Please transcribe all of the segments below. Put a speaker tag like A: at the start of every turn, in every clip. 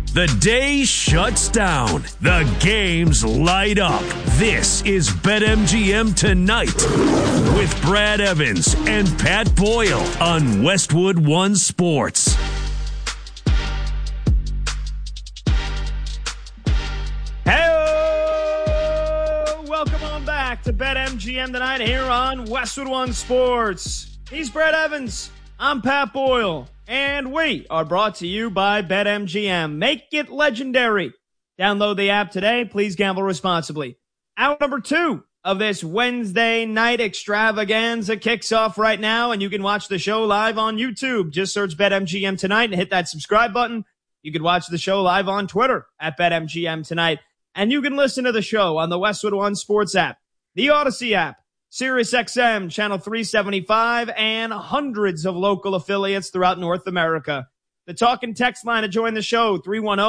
A: The day shuts down. The games light up. This is BetMGM Tonight with Brad Evans and Pat Boyle on Westwood One Sports.
B: Hey, welcome on back to BetMGM Tonight here on Westwood One Sports. He's Brad Evans. I'm Pat Boyle. And we are brought to you by BetMGM. Make it legendary. Download the app today. Please gamble responsibly. Hour number 2 of this Wednesday night extravaganza kicks off right now, and you can watch the show live on YouTube. Just search BetMGM Tonight and hit that subscribe button. You can watch the show live on Twitter at BetMGM Tonight. And you can listen to the show on the Westwood One Sports app, the Odyssey app, SiriusXM, Channel 375, and hundreds of local affiliates throughout North America. The talk and text line to join the show,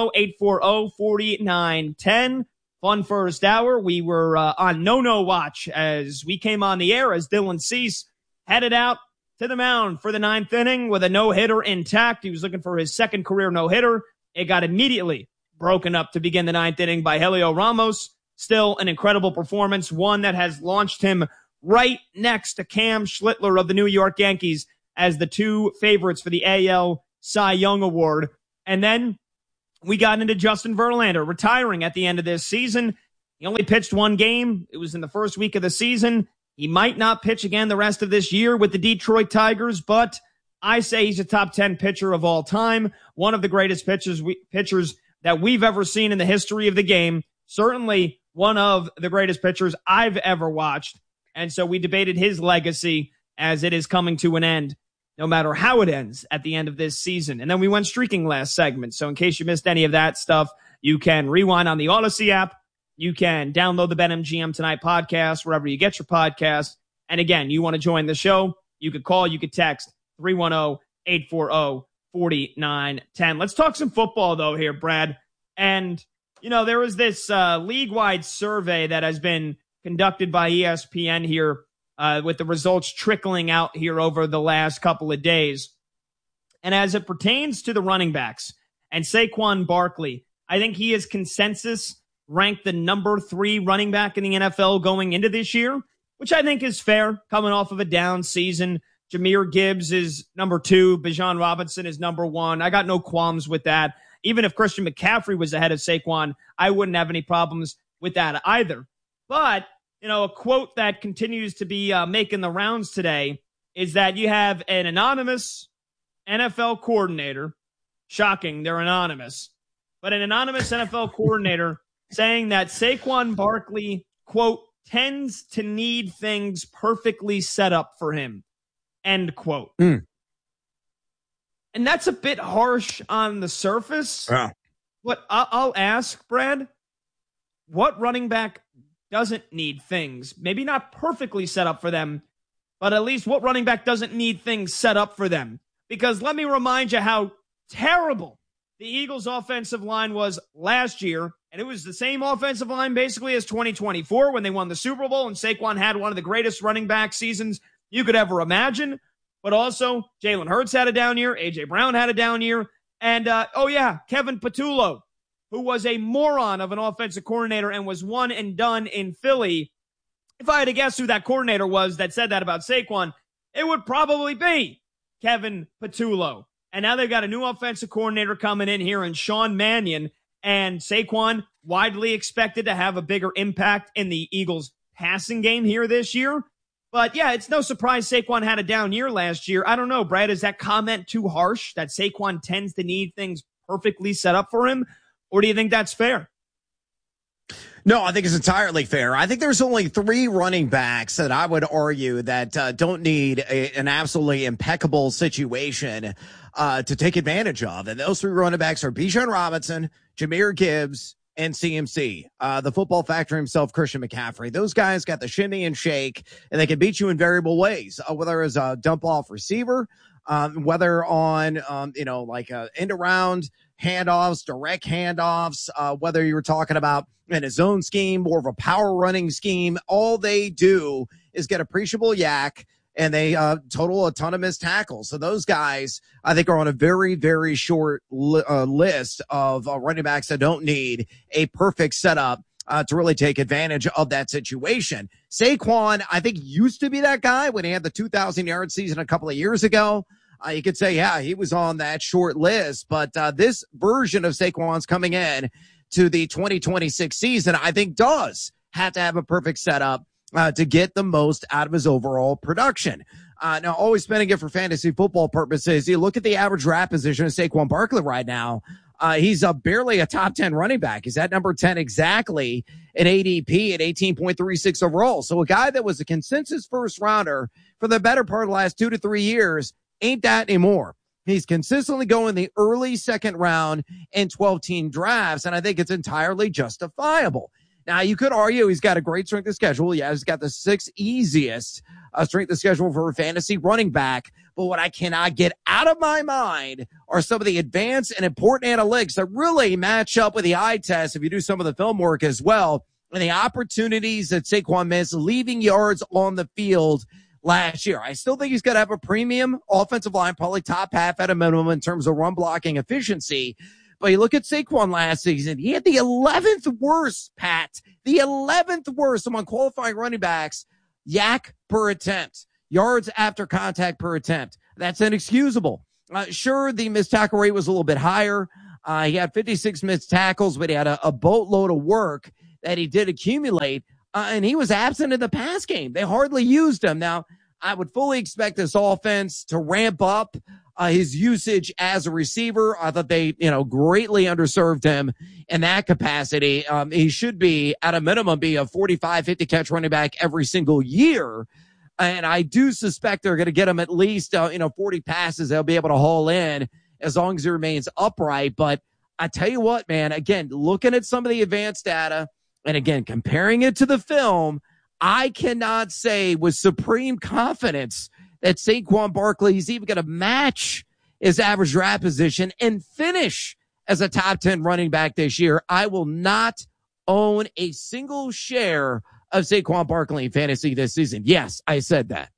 B: 310-840-4910. Fun first hour. We were on no-no watch as we came on the air as Dylan Cease headed out to the mound for the 9th inning with a no-hitter intact. He was looking for his second career no-hitter. It got immediately broken up to begin the 9th inning by Heliot Ramos. Still an incredible performance, one that has launched him right next to Cam Schlittler of the New York Yankees as the two favorites for the AL Cy Young Award. And then we got into Justin Verlander retiring at the end of this season. He only pitched one game. It was in the first week of the season. He might not pitch again the rest of this year with the Detroit Tigers, but I say he's a top 10 pitcher of all time. One of the greatest pitchers that we've ever seen in the history of the game. Certainly one of the greatest pitchers I've ever watched. And so we debated his legacy as it is coming to an end, no matter how it ends at the end of this season. And then we went streaking last segment. So in case you missed any of that stuff, you can rewind on the Odyssey app. You can download the BetMGM Tonight podcast wherever you get your podcasts. And again, you want to join the show, you could call, you could text 310-840-4910. Let's talk some football, though, here, Brad. And, you know, there was this league-wide survey that has been conducted by ESPN here with the results trickling out here over the last couple of days. And as it pertains to the running backs and Saquon Barkley, I think he is consensus ranked the number 3 running back in the NFL going into this year, which I think is fair coming off of a down season. Jahmyr Gibbs is number 2. Bijan Robinson is number 1. I got no qualms with that. Even if Christian McCaffrey was ahead of Saquon, I wouldn't have any problems with that either. But, you know, a quote that continues to be making the rounds today is that you have an anonymous NFL coordinator. Shocking, they're anonymous. But an anonymous NFL coordinator saying that Saquon Barkley, quote, tends to need things perfectly set up for him, end quote. And that's a bit harsh on the surface. Yeah. But I'll ask, Brad, what running back doesn't need things, maybe not perfectly set up for them, but at least what running back doesn't need things set up for them? Because let me remind you how terrible the Eagles' offensive line was last year, and it was the same offensive line basically as 2024 when they won the Super Bowl, and Saquon had one of the greatest running back seasons you could ever imagine. But also, Jalen Hurts had a down year, A.J. Brown had a down year, and, Kevin Patullo, who was a moron of an offensive coordinator and was one and done in Philly. If I had to guess who that coordinator was that said that about Saquon, it would probably be Kevin Patullo. And now they've got a new offensive coordinator coming in here in Sean Mannion, and Saquon widely expected to have a bigger impact in the Eagles' passing game here this year. But yeah, it's no surprise Saquon had a down year last year. I don't know, Brad, is that comment too harsh that Saquon tends to need things perfectly set up for him? Or do you think that's fair?
C: No, I think it's entirely fair. I think there's only 3 running backs that I would argue that don't need an absolutely impeccable situation to take advantage of. And those 3 running backs are Bijan Robinson, Jahmyr Gibbs, and CMC. The football factor himself, Christian McCaffrey. Those guys got the shimmy and shake, and they can beat you in variable ways, whether it's a dump-off receiver, whether on, end around handoffs, direct handoffs, whether you're talking about in a zone scheme, more of a power running scheme. All they do is get appreciable yak and they total a ton of missed tackles. So those guys, I think, are on a very, very short list of running backs that don't need a perfect setup to really take advantage of that situation. Saquon, I think, used to be that guy when he had the 2,000-yard season a couple of years ago. You could say, yeah, he was on that short list, but this version of Saquon's coming in to the 2026 season, I think, does have to have a perfect setup to get the most out of his overall production. Now, always spending it for fantasy football purposes. You look at the average draft position of Saquon Barkley right now. He's barely a top 10 running back. He's at number 10 exactly in ADP at 18.36 overall. So a guy that was a consensus first rounder for the better part of the last 2 to 3 years ain't that anymore. He's consistently going the early second round in 12-team drafts, and I think it's entirely justifiable. Now, you could argue he's got a great strength of schedule. Yeah, he's got the 6th easiest strength of schedule for a fantasy running back. But what I cannot get out of my mind are some of the advanced and important analytics that really match up with the eye test if you do some of the film work as well, and the opportunities that Saquon missed leaving yards on the field last year. I still think he's going to have a premium offensive line, probably top half at a minimum in terms of run blocking efficiency. But you look at Saquon last season, he had the 11th worst, Pat, the 11th worst among qualifying running backs, yak per attempt, yards after contact per attempt. That's inexcusable. Sure, the missed tackle rate was a little bit higher. He had 56 missed tackles, but he had a boatload of work that he did accumulate. And he was absent in the pass game. They hardly used him. Now, I would fully expect this offense to ramp up his usage as a receiver. I thought they, greatly underserved him in that capacity. He should be, at a minimum, be a 45, 50 catch running back every single year. And I do suspect they're going to get him at least, 40 passes they'll be able to haul in as long as he remains upright. But I tell you what, man, again, looking at some of the advanced data, and again, comparing it to the film, I cannot say with supreme confidence that Saquon Barkley is even going to match his average draft position and finish as a top 10 running back this year. I will not own a single share of Saquon Barkley in fantasy this season. Yes, I said that.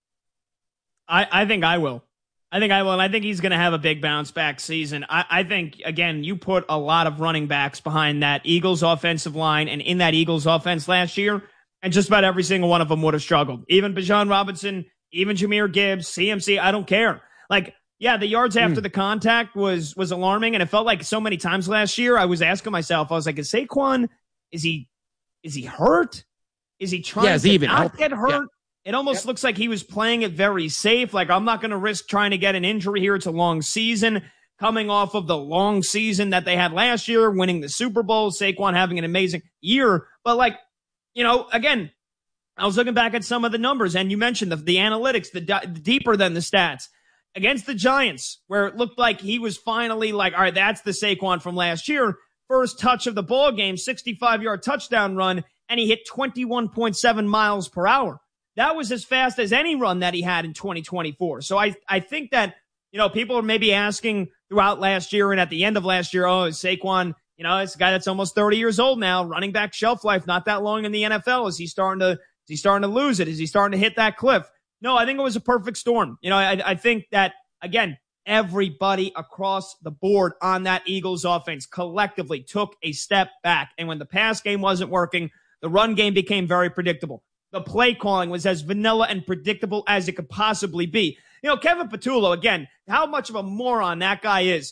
B: I think I will. And I think he's going to have a big bounce back season. I think, again, you put a lot of running backs behind that Eagles offensive line and in that Eagles offense last year, and just about every single one of them would have struggled. Even Bijan Robinson, even Jahmyr Gibbs, CMC, I don't care. Like, yeah, the yards after the contact was alarming, and it felt like so many times last year I was asking myself, I was like, is Saquon, is he hurt? Is he trying to not get hurt? Yeah. It almost looks like he was playing it very safe. Like, I'm not going to risk trying to get an injury here. It's a long season, coming off of the long season that they had last year, winning the Super Bowl, Saquon having an amazing year. But, again, I was looking back at some of the numbers, and you mentioned the analytics, the deeper than the stats. Against the Giants, where it looked like he was finally like, all right, that's the Saquon from last year. First touch of the ball game, 65-yard touchdown run, and he hit 21.7 miles per hour. That was as fast as any run that he had in 2024. So I think that, people are maybe asking throughout last year and at the end of last year, is Saquon, it's a guy that's almost 30 years old now, running back shelf life, not that long in the NFL. Is he starting to lose it? Is he starting to hit that cliff? No, I think it was a perfect storm. I think that, again, everybody across the board on that Eagles offense collectively took a step back. And when the pass game wasn't working, the run game became very predictable. The play calling was as vanilla and predictable as it could possibly be. Kevin Patullo, again, how much of a moron that guy is.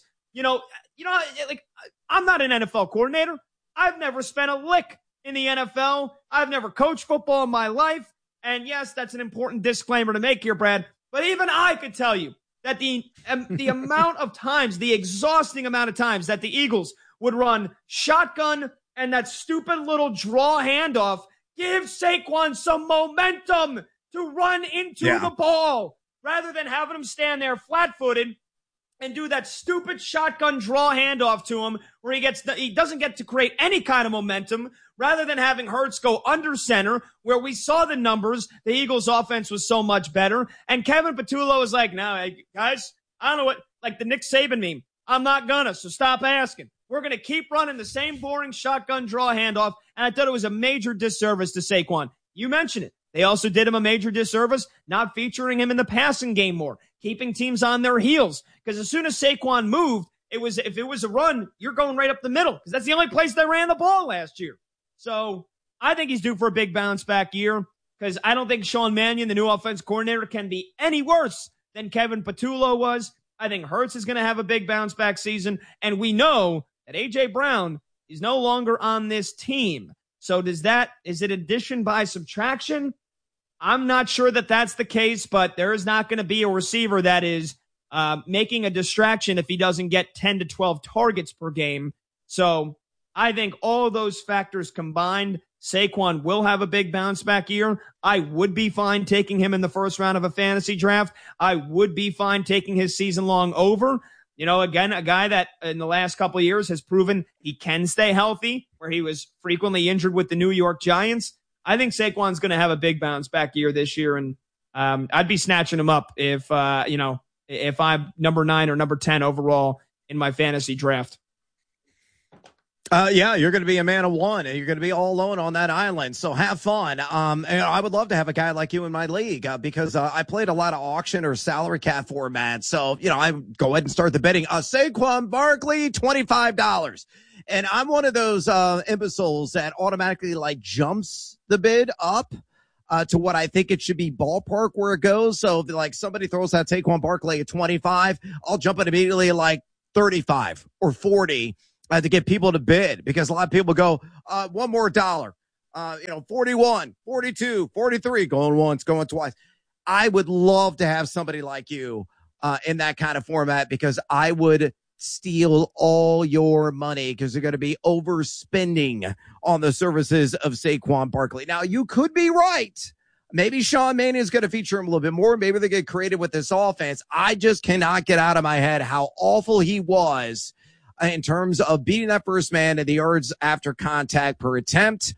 B: I'm not an NFL coordinator. I've never spent a lick in the NFL. I've never coached football in my life. And yes, that's an important disclaimer to make here, Brad. But even I could tell you that the amount of times, the exhausting amount of times that the Eagles would run shotgun and that stupid little draw handoff, give Saquon some momentum to run into the ball rather than having him stand there flat-footed and do that stupid shotgun draw handoff to him where he doesn't get to create any kind of momentum rather than having Hurts go under center where we saw the numbers. The Eagles offense was so much better. And Kevin Patullo is like, no, guys, I don't know what, like the Nick Saban meme. I'm not gonna, so stop asking. We're going to keep running the same boring shotgun draw handoff, and I thought it was a major disservice to Saquon. You mentioned it. They also did him a major disservice not featuring him in the passing game more, keeping teams on their heels. Because as soon as Saquon moved, if it was a run, you're going right up the middle because that's the only place they ran the ball last year. So I think he's due for a big bounce back year because I don't think Sean Mannion, the new offense coordinator, can be any worse than Kevin Patullo was. I think Hurts is going to have a big bounce back season. And we know that A.J. Brown is no longer on this team. So is it addition by subtraction? I'm not sure that that's the case, but there is not going to be a receiver that is making a distraction if he doesn't get 10 to 12 targets per game. So I think all those factors combined, Saquon will have a big bounce back year. I would be fine taking him in the first round of a fantasy draft. I would be fine taking his season long over. You know, again, a guy that in the last couple of years has proven he can stay healthy, where he was frequently injured with the New York Giants. I think Saquon's going to have a big bounce back year this year, and I'd be snatching him up if I'm number 9 or number 10 overall in my fantasy draft.
C: Yeah, you're going to be a man of one. You're going to be all alone on that island. So have fun. And I would love to have a guy like you in my league because I played a lot of auction or salary cap formats. So, I go ahead and start the bidding. Saquon Barkley, $25. And I'm one of those imbeciles that automatically jumps the bid up to what I think it should be ballpark where it goes. So if somebody throws out Saquon Barkley at 25, I'll jump it immediately 35 or 40. To get people to bid because a lot of people go, one more dollar, 41, 42, 43, going once, going twice. I would love to have somebody like you in that kind of format because I would steal all your money because you're going to be overspending on the services of Saquon Barkley. Now, you could be right. Maybe Sean Mannion is going to feature him a little bit more. Maybe they get creative with this offense. I just cannot get out of my head how awful he was in terms of beating that first man and the yards after contact per attempt.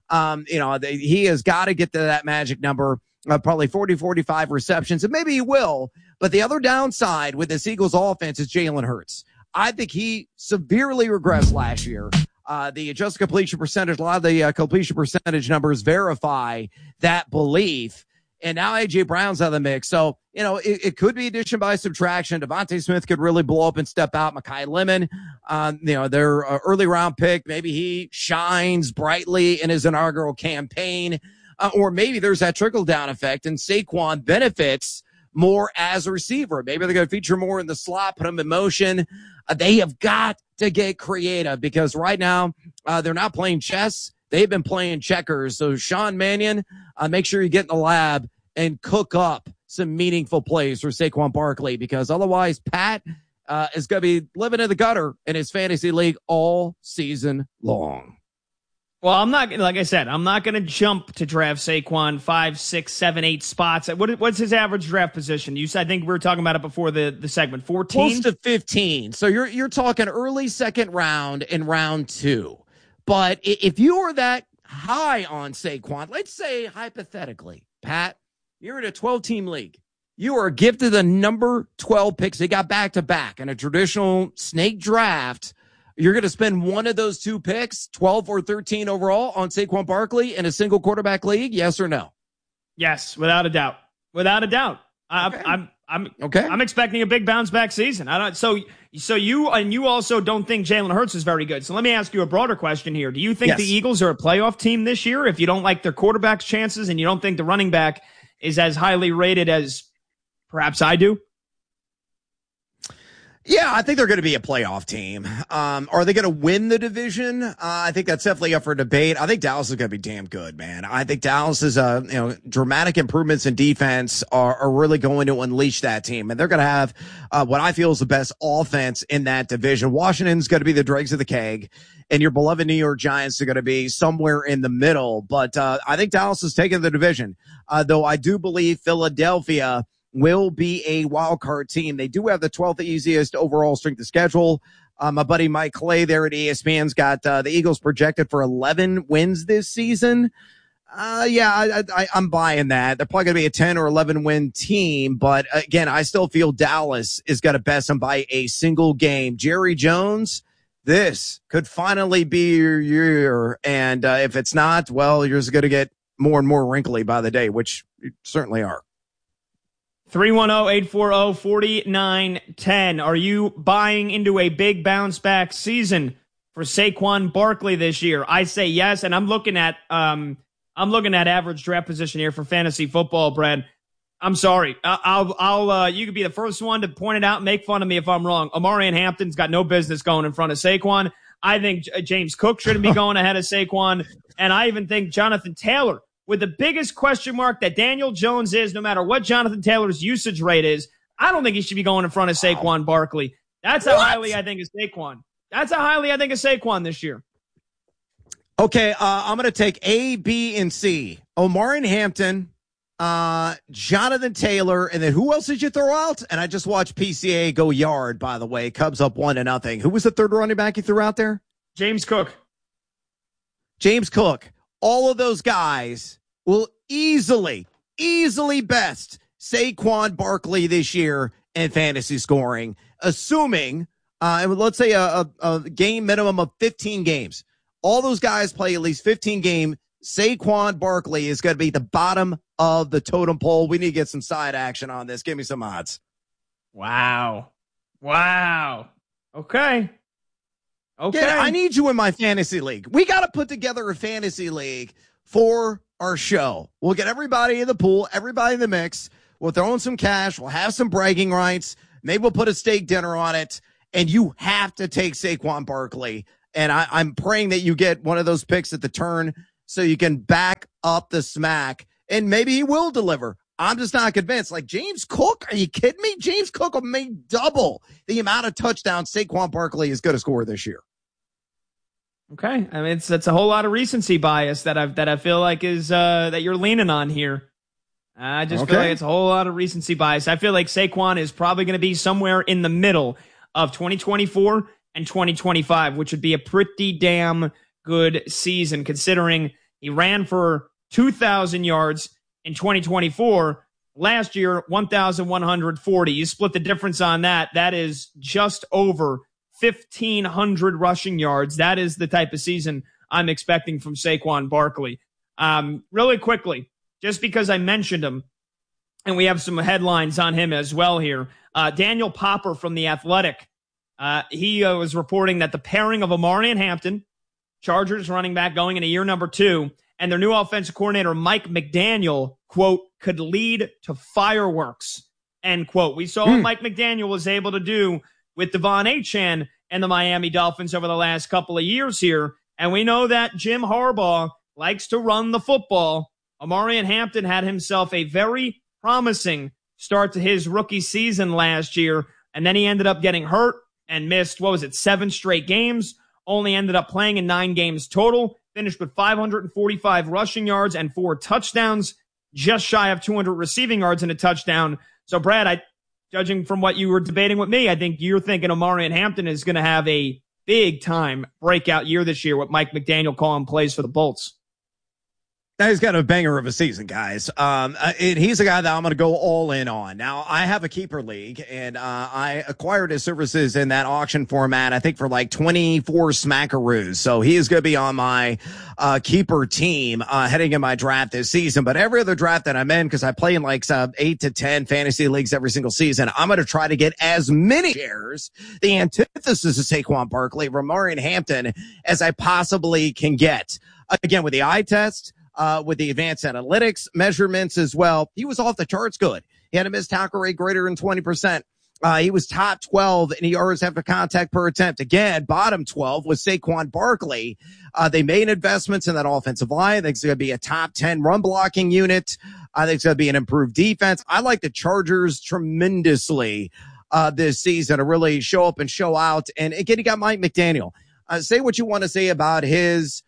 C: He has got to get to that magic number of probably 40, 45 receptions, and maybe he will. But the other downside with this Eagles offense is Jalen Hurts. I think he severely regressed last year. The adjusted completion percentage, a lot of the completion percentage numbers verify that belief. And now A.J. Brown's out of the mix. So, it could be addition by subtraction. Devontae Smith could really blow up and step out. Mekhi Lemon, their early round pick. Maybe he shines brightly in his inaugural campaign. Or maybe there's that trickle down effect and Saquon benefits more as a receiver. Maybe they're going to feature more in the slot, put him in motion. They have got to get creative because right now they're not playing chess. They've been playing checkers. So Sean Mannion, make sure you get in the lab and cook up some meaningful plays for Saquon Barkley because otherwise Pat is going to be living in the gutter in his fantasy league all season long.
B: Well, I'm not going to jump to draft Saquon 5, 6, 7, 8 spots. What's his average draft position? I think we were talking about it before the segment. 14?
C: Close to 15. So you're talking early second round in round 2. But if you are that high on Saquon, let's say hypothetically, Pat, you're in a 12-team league. You are gifted the number 12 picks. They got back-to-back in a traditional snake draft. You're going to spend one of those 2 picks, 12 or 13 overall, on Saquon Barkley in a single quarterback league, yes or no?
B: Yes, without a doubt. Without a doubt.
C: Okay.
B: I'm expecting a big bounce back season. So you also don't think Jalen Hurts is very good. So let me ask you a broader question here. Do you think the Eagles are a playoff team this year if you don't like their quarterback's chances and you don't think the running back is as highly rated as perhaps I do?
C: Yeah, I think they're going to be a playoff team. Are they going to win the division? I think that's definitely up for debate. I think Dallas is going to be damn good, man. I think Dallas is, dramatic improvements in defense are really going to unleash that team. And they're going to have what I feel is the best offense in that division. Washington's going to be the dregs of the keg, and your beloved New York Giants are going to be somewhere in the middle. But I think Dallas is taking the division, though I do believe Philadelphia will be a wild card team. They do have the 12th easiest overall strength of schedule. My buddy Mike Clay there at ESPN's got the Eagles projected for 11 wins this season. I'm buying that. They're probably going to be a 10 or 11 win team. But again, I still feel Dallas is going to best them by a single game. Jerry Jones, this could finally be your year. And if it's not, well, you're just going to get more and more wrinkly by the day, which you certainly are.
B: 310-840-4910. Are you buying into a big bounce back season for Saquon Barkley this year? I say yes, and I'm looking at average draft position here for fantasy football, Brad. I'm sorry. I'll you could be the first one to point it out and make fun of me if I'm wrong. Omarion Hampton's got no business going in front of Saquon. I think James Cook shouldn't be going ahead of Saquon, and I even think Jonathan Taylor, with the biggest question mark that Daniel Jones is, no matter what Jonathan Taylor's usage rate is, I don't think he should be going in front of Saquon Barkley. That's how highly I think of Saquon. That's how highly I think of Saquon this year.
C: Okay, I'm going to take A, B, and C. Omarion Hampton, Jonathan Taylor, and then who else did you throw out? And I just watched PCA go yard, by the way. Cubs up 1-0. Who was the third running back you threw out there?
B: James Cook.
C: James Cook. All of those guys will easily best Saquon Barkley this year in fantasy scoring, assuming, let's say a game minimum of 15 games. All those guys play at least 15 games. Saquon Barkley is going to be the bottom of the totem pole. We need to get some side action on this. Give me some odds.
B: Wow. Okay.
C: Yeah, I need you in my fantasy league. We got to put together a fantasy league for our show. We'll get everybody in the pool, everybody in the mix. We'll throw in some cash. We'll have some bragging rights. Maybe we'll put a steak dinner on it. And you have to take Saquon Barkley. And I'm praying that you get one of those picks at the turn so you can back up the smack. And maybe he will deliver. I'm just not convinced. Like James Cook, are you kidding me? James Cook will make double the amount of touchdowns Saquon Barkley is going to score this year.
B: Okay, I mean it's a whole lot of recency bias that I feel like is that you're leaning on here. I just feel like it's a whole lot of recency bias. I feel like Saquon is probably going to be somewhere in the middle of 2024 and 2025, which would be a pretty damn good season considering he ran for 2,000 yards in 2024. Last year, 1,140. You split the difference on that. That is just over 1,500 rushing yards. That is the type of season I'm expecting from Saquon Barkley. Really quickly, just because I mentioned him, and we have some headlines on him as well here. Daniel Popper from The Athletic, he was reporting that the pairing of Omarion Hampton, Chargers running back going into year number 2, and their new offensive coordinator, Mike McDaniel, quote, could lead to fireworks, end quote. We saw what Mike McDaniel was able to do with Devon Achane and the Miami Dolphins over the last couple of years here. And we know that Jim Harbaugh likes to run the football. Omarion Hampton had himself a very promising start to his rookie season last year, and then he ended up getting hurt and missed, 7 straight games, only ended up playing in 9 games total, finished with 545 rushing yards and 4 touchdowns, just shy of 200 receiving yards and a touchdown. So, Brad, judging from what you were debating with me, I think you're thinking Omarion Hampton is going to have a big-time breakout year this year with Mike McDaniel calling plays for the Bolts.
C: He's got a banger of a season, guys. He's a guy that I'm going to go all in on. Now, I have a keeper league, and I acquired his services in that auction format, I think, for like 24 smackaroos. So he is going to be on my keeper team heading in my draft this season. But every other draft that I'm in, because I play in like 8 to 10 fantasy leagues every single season, I'm going to try to get as many shares, the antithesis of Saquon Barkley, Omarion Hampton, as I possibly can get. Again, with the eye test, with the advanced analytics measurements as well. He was off the charts good. He had a missed tackle rate greater than 20%. He was top 12 in yards after contact per attempt. Again, bottom 12 was Saquon Barkley. They made investments in that offensive line. I think it's going to be a top 10 run blocking unit. I think it's going to be an improved defense. I like the Chargers tremendously this season to really show up and show out. And again, you got Mike McDaniel. Say what you want to say about his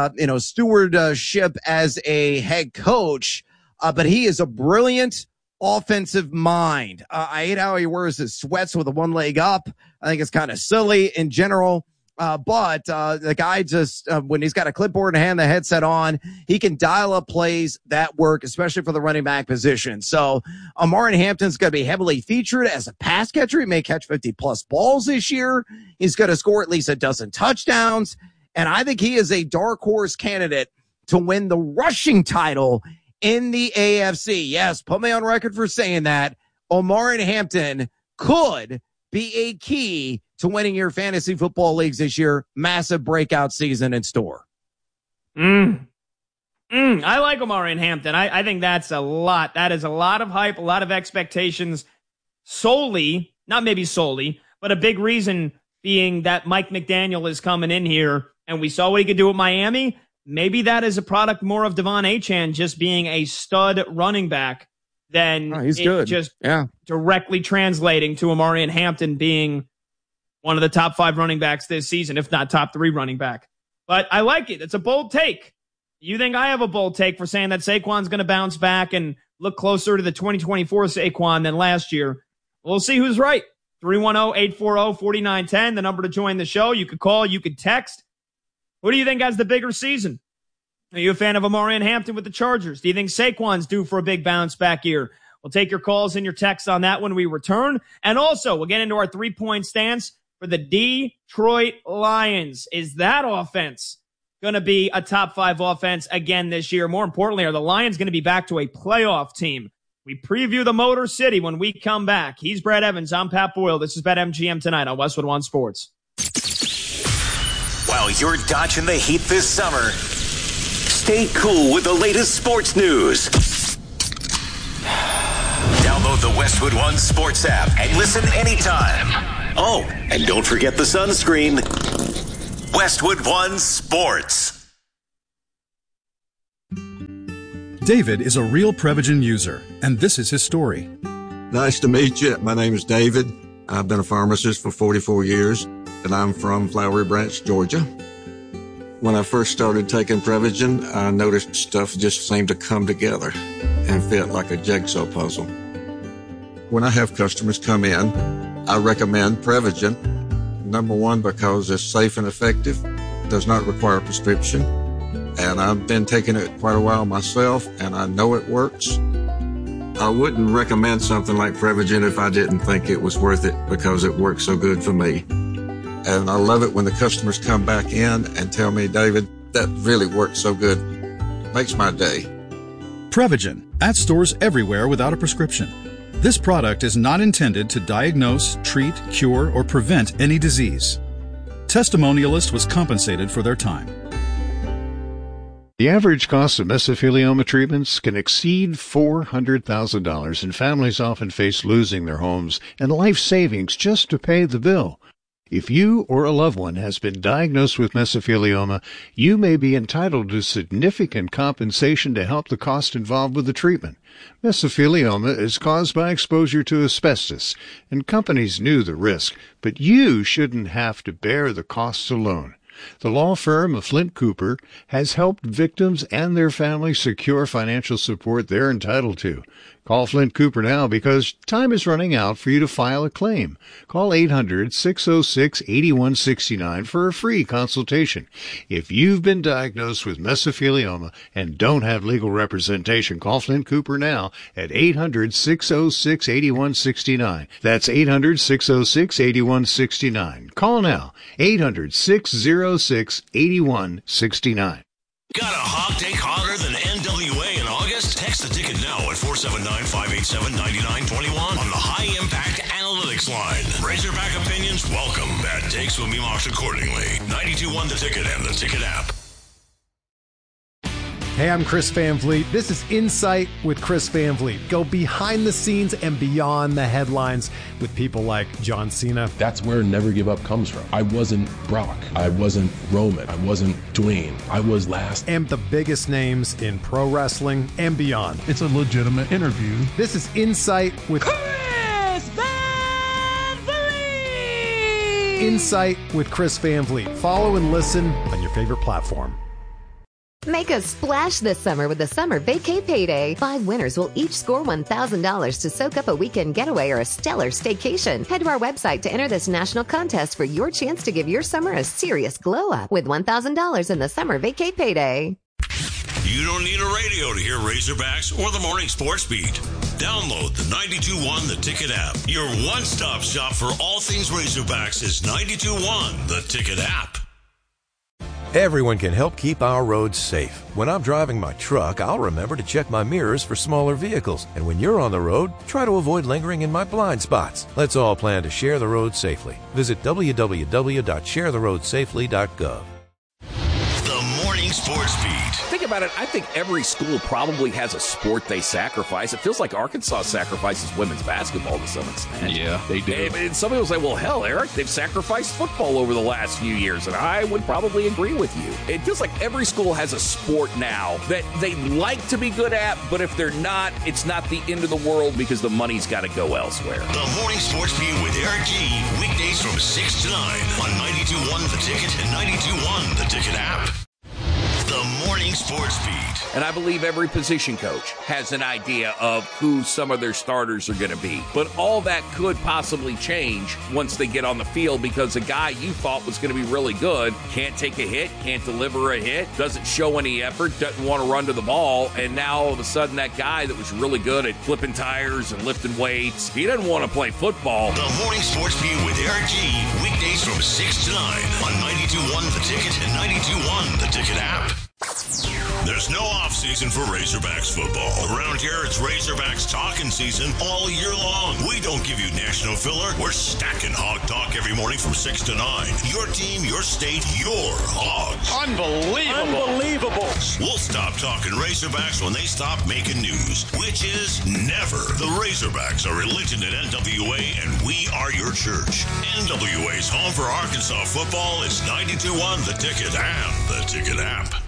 C: stewardship as a head coach, but he is a brilliant offensive mind. I hate how he wears his sweats with one leg up. I think it's kind of silly in general. But the guy just, when he's got a clipboard in hand, the headset on, he can dial up plays that work, especially for the running back position. So Omarion Hampton's going to be heavily featured as a pass catcher. He may catch 50 plus balls this year. He's going to score at least a dozen touchdowns. And I think he is a dark horse candidate to win the rushing title in the AFC. Yes, put me on record for saying that. Omarion Hampton could be a key to winning your fantasy football leagues this year. Massive breakout season in store.
B: I like Omarion Hampton. I think that's a lot. That is a lot of hype, a lot of expectations. Solely, not maybe solely, but a big reason being that Mike McDaniel is coming in here, and we saw what he could do with Miami. Maybe that is a product more of Devon Achane just being a stud running back than directly translating to Omarion Hampton being one of the top 5 running backs this season, if not top 3 running back. But I like it. It's a bold take. You think I have a bold take for saying that Saquon's going to bounce back and look closer to the 2024 Saquon than last year? We'll see who's right. 310-840-4910, the number to join the show. You could call, you could text. Who do you think has the bigger season? Are you a fan of Omarion Hampton with the Chargers? Do you think Saquon's due for a big bounce back year? We'll take your calls and your texts on that when we return. And also, we'll get into our 3-point stance for the Detroit Lions. Is that offense going to be a top 5 offense again this year? More importantly, are the Lions going to be back to a playoff team? We preview the Motor City when we come back. He's Brad Evans. I'm Pat Boyle. This is BetMGM tonight on Westwood One Sports.
A: While you're dodging the heat this summer, stay cool with the latest sports news. Download the Westwood One Sports app and listen anytime. Oh, and don't forget the sunscreen. Westwood One Sports.
D: David is a real Prevagen user, and this is his story.
E: Nice to meet you. My name is David. I've been a pharmacist for 44 years, and I'm from Flowery Branch, Georgia. When I first started taking Prevagen, I noticed stuff just seemed to come together and fit like a jigsaw puzzle. When I have customers come in, I recommend Prevagen. Number one, because it's safe and effective, does not require a prescription. And I've been taking it quite a while myself, and I know it works. I wouldn't recommend something like Prevagen if I didn't think it was worth it because it works so good for me. And I love it when the customers come back in and tell me, David, that really worked so good. Makes my day.
D: Prevagen, at stores everywhere without a prescription. This product is not intended to diagnose, treat, cure, or prevent any disease. Testimonialist was compensated for their time.
F: The average cost of mesothelioma treatments can exceed $400,000, and families often face losing their homes and life savings just to pay the bill. If you or a loved one has been diagnosed with mesothelioma, you may be entitled to significant compensation to help the cost involved with the treatment. Mesothelioma is caused by exposure to asbestos, and companies knew the risk, but you shouldn't have to bear the costs alone. The law firm of Flint Cooper has helped victims and their families secure financial support they're entitled to. Call Flint Cooper now because time is running out for you to file a claim. Call 800-606-8169 for a free consultation. If you've been diagnosed with mesothelioma and don't have legal representation, call Flint Cooper now at 800-606-8169. That's 800-606-8169. Call now, 800-606-8169.
A: Got a hot take hotter than NWA in August? Text the ticket now at 479-587-9921 on the High Impact Analytics line. Razorback opinions welcome. Bad takes will be marked accordingly. 92.1 The Ticket and the Ticket app.
G: Hey, I'm Chris Van Vliet. This is Insight with Chris Van Vliet. Go behind the scenes and beyond the headlines with people like John Cena.
H: That's where Never Give Up comes from. I wasn't Brock. I wasn't Roman. I wasn't Dwayne. I was last.
G: And the biggest names in pro wrestling and beyond.
I: It's a legitimate interview.
G: This is Insight with
J: Chris Van Vliet.
G: Insight with Chris Van Vliet. Follow and listen on your favorite platform.
K: Make a splash this summer with the Summer Vacay Payday. 5 winners will each score $1,000 to soak up a weekend getaway or a stellar staycation. Head to our website to enter this national contest for your chance to give your summer a serious glow up with $1,000 in the Summer Vacay Payday.
A: You don't need a radio to hear Razorbacks or the Morning Sports Beat. Download the 92.1 The Ticket app. Your one-stop shop for all things Razorbacks is 92.1 The Ticket app.
I: Everyone can help keep our roads safe. When I'm driving my truck, I'll remember to check my mirrors for smaller vehicles. And when you're on the road, try to avoid lingering in my blind spots. Let's all plan to share the road safely. Visit www.sharetheroadsafely.gov.
A: The Morning Sports Beat.
L: Think about it. I think every school probably has a sport they sacrifice. It feels like Arkansas sacrifices women's basketball to some extent.
M: Yeah, they do.
L: And somebody will say, well, hell, Eric, they've sacrificed football over the last few years. And I would probably agree with you. It feels like every school has a sport now that they like to be good at, but if they're not, it's not the end of the world because the money's got to go elsewhere.
A: The Morning Sports Beat with Eric G. Weekdays from 6 to 9 on 92.1 The Ticket and 92.1 The Ticket app. The Morning Sports Beat.
L: And I believe every position coach has an idea of who some of their starters are going to be. But all that could possibly change once they get on the field because a guy you thought was going to be really good can't take a hit, can't deliver a hit, doesn't show any effort, doesn't want to run to the ball. And now all of a sudden that guy that was really good at flipping tires and lifting weights, he doesn't want to play football.
A: The Morning Sports Beat with Eric G. Weekdays from 6 to 9 on 92.1 The Ticket and 92.1 The Ticket app. There's no off-season for Razorbacks football. Around here, it's Razorbacks talking season all year long. We don't give you national filler. We're stacking Hog Talk every morning from 6 to 9. Your team, your state, your Hogs.
M: Unbelievable.
A: We'll stop talking Razorbacks when they stop making news, which is never. The Razorbacks are religion at NWA, and we are your church. NWA's home for Arkansas football is 92.1 The Ticket and The Ticket app.